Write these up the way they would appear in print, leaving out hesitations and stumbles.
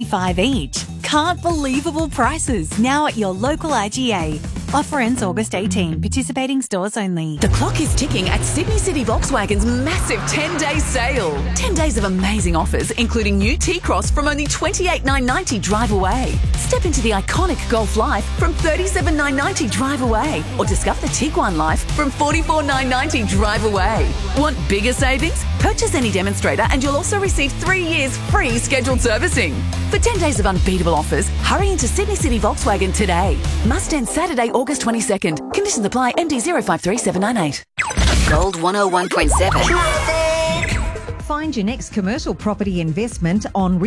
$1.95 each. Can't believable prices now at your local IGA. Offer ends August 18. Participating stores only. The clock is ticking at Sydney City Volkswagen's massive 10-day sale. 10 days of amazing offers, including new T-Cross from only $28,990 drive away. Step into the iconic Golf Life from $37,990 drive away. Or discover the Tiguan Life from $44,990 drive away. Want bigger savings? Purchase any demonstrator and you'll also receive 3 years free scheduled servicing. For 10 days of unbeatable offers, hurry into Sydney City Volkswagen today. Must end Saturday, August 22nd. Conditions apply. MD 053798. Gold 101.7. Find your next commercial property investment on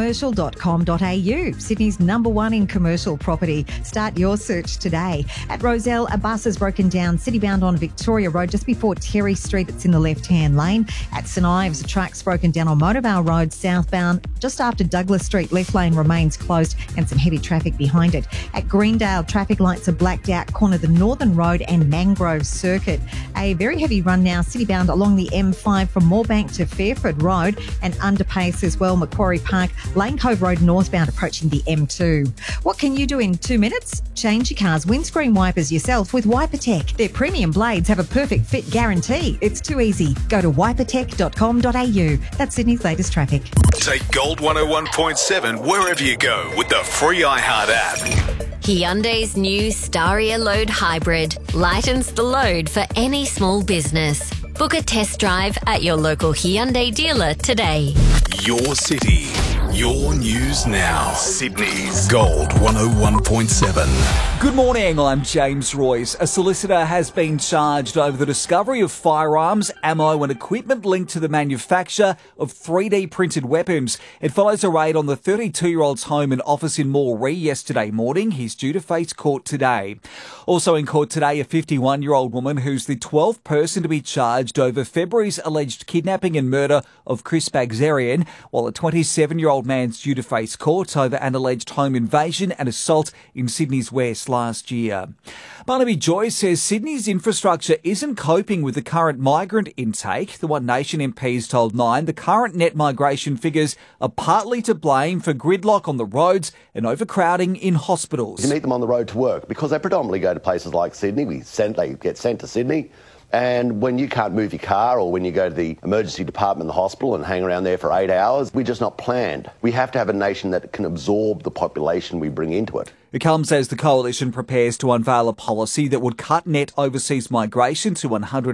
realcommercial.com.au. Sydney's #1 in commercial property. Start your search today. At Rozelle, a bus has broken down citybound on Victoria Road just before Terry Street. It's in the left-hand lane. At St Ives, a truck's broken down on Motorvale Road southbound just after Douglas Street. Left lane remains closed and some heavy traffic behind it. At Greendale, traffic lights are blacked out, corner the Northern Road and Mangrove Circuit. A very heavy run now citybound along the M5 from Moorebank to Fairford Road and underpace as well, Macquarie Park, Lane Cove Road northbound approaching the M2. What can you do in 2 minutes? Change your car's windscreen wipers yourself with WiperTech. Their premium blades have a perfect fit guarantee. It's too easy. Go to wipertech.com.au. That's Sydney's latest traffic. Take Gold 101.7 wherever you go with the free iHeart app. Hyundai's new Staria Load Hybrid lightens the load for any small business. Book a test drive at your local Hyundai dealer today. Your city, your news now. Sydney's Gold 101.7. Good morning, I'm James Royce. A solicitor has been charged over the discovery of firearms, ammo and equipment linked to the manufacture of 3D printed weapons. It follows a raid on the 32-year-old's home and office in Moree yesterday morning. He's due to face court today. Also in court today, a 51-year-old woman who's the 12th person to be charged over February's alleged kidnapping and murder of Chris Bagzerian, while a 27-year-old man's due to face court over an alleged home invasion and assault in Sydney's West last year. Barnaby Joyce says Sydney's infrastructure isn't coping with the current migrant intake. The One Nation MPs told Nine the current net migration figures are partly to blame for gridlock on the roads and overcrowding in hospitals. You meet them on the road to work because they predominantly go to places like Sydney. They get sent to Sydney. And when you can't move your car or when you go to the emergency department in the hospital and hang around there for 8 hours, we're just not planned. We have to have a nation that can absorb the population we bring into it. It comes as the Coalition prepares to unveil a policy that would cut net overseas migration to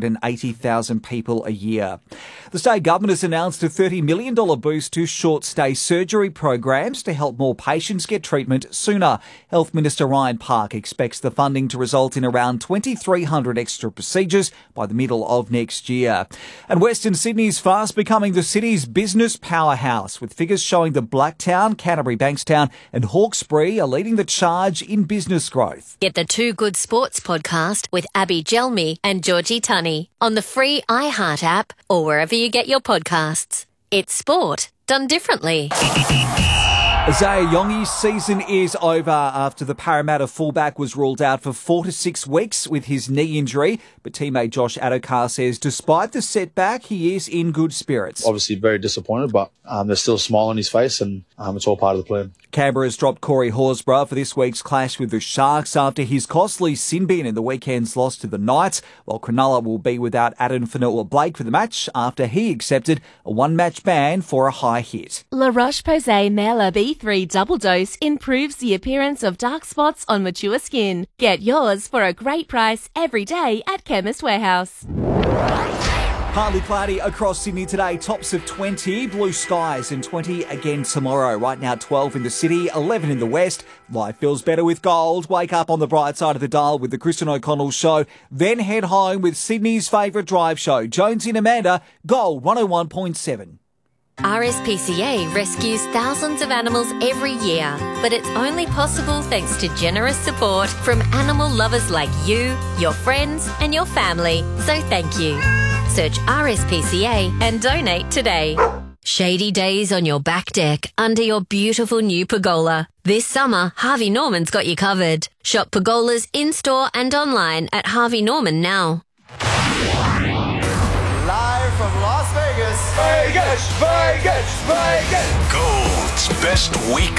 180,000 people a year. The state government has announced a $30 million boost to short-stay surgery programs to help more patients get treatment sooner. Health Minister Ryan Park expects the funding to result in around 2,300 extra procedures by the middle of next year. And Western Sydney's fast becoming the city's business powerhouse, with figures showing that Blacktown, Canterbury Bankstown and Hawkesbury are leading the charge in business growth. Get the Too Good Sports podcast with Abby Gelmi and Georgie Tunney on the free iHeart app or wherever you get your podcasts. It's sport done differently. Isaiah Yongi's season is over after the Parramatta fullback was ruled out for 4 to 6 weeks with his knee injury. But teammate Josh Adokar says despite the setback, he is in good spirits. Obviously very disappointed, but there's still a smile on his face and it's all part of the plan. Canberra has dropped Corey Horsburgh for this week's clash with the Sharks after his costly sin bin in the weekend's loss to the Knights, while Cronulla will be without Adam Fanua-Blake for the match after he accepted a one-match ban for a high hit. La Roche-Posay Mela B3 Double Dose improves the appearance of dark spots on mature skin. Get yours for a great price every day at Chemist Warehouse. Partly cloudy across Sydney today, tops of 20, blue skies and 20 again tomorrow. Right now 12 in the city, 11 in the west. Life feels better with gold. Wake up on the bright side of the dial with the Kristen O'Connell Show. Then head home with Sydney's favourite drive show, Jonesy and Amanda, Gold 101.7. RSPCA rescues thousands of animals every year, but it's only possible thanks to generous support from animal lovers like you, your friends and your family. So thank you. Search RSPCA and donate today. Shady days on your back deck under your beautiful new pergola. This summer, Harvey Norman's got you covered. Shop pergolas in-store and online at Harvey Norman now. Live from Las Vegas. Vegas, Vegas, Vegas. Gold's best week